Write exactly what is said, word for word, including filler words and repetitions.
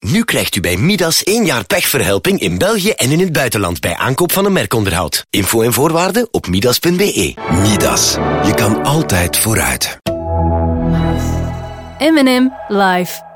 Nu krijgt u bij Midas één jaar pechverhelping in België en in het buitenland bij aankoop van een merkonderhoud. Info en voorwaarden op midas punt be. Midas. Je kan altijd vooruit. M en M live.